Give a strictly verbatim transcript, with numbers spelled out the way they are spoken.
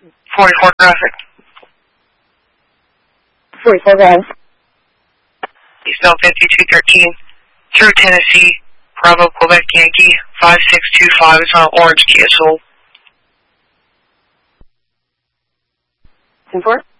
forty-four traffic. forty-four guys. Eastbound fifty-two thirteen through Tennessee, Bravo, Quebec, Yankee, five six two five is on Orange Kia Soul. ten four.